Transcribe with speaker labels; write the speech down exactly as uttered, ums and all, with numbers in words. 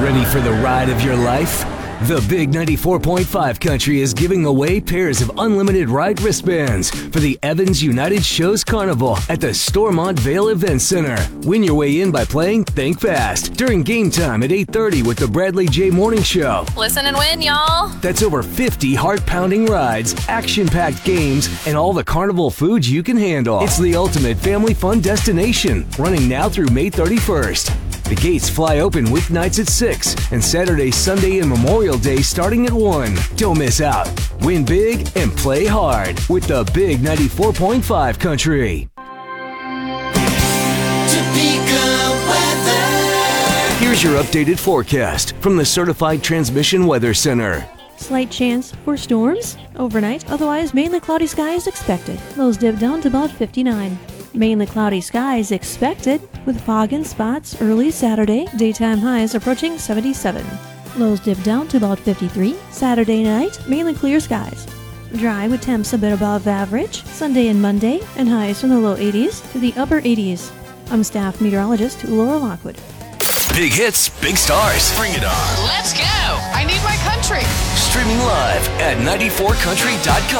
Speaker 1: Ready for the ride of your life? The Big ninety-four point five Country is giving away pairs of unlimited ride wristbands for the Evans United Shows Carnival at the Stormont Vale Event Center. Win your way in by playing Think Fast during game time at eight thirty with the Bradley J. Morning Show.
Speaker 2: Listen and win, y'all.
Speaker 1: That's over fifty heart-pounding rides, action-packed games, and all the carnival foods you can handle. It's the ultimate family fun destination, running now through May thirty-first. The gates fly open weeknights at six and Saturday, Sunday, and Memorial Day starting at one. Don't miss out. Win big and play hard with the Big ninety-four point five Country. Here's your updated forecast from the Certified Transmission Weather Center.
Speaker 3: Slight chance for storms overnight, otherwise mainly cloudy skies expected. Lows dip down to about fifty-nine. Mainly cloudy skies expected with fog in spots early Saturday. Daytime highs approaching seventy-seven. Lows dip down to about fifty-three. Saturday night, mainly clear skies. Dry with temps a bit above average. Sunday and Monday, and highs from the low eighties to the upper eighties. I'm staff meteorologist Laura Lockwood.
Speaker 1: Big hits, big stars.
Speaker 4: Bring it on.
Speaker 2: Let's go. I need my country.
Speaker 1: Streaming live at ninety-four country dot com.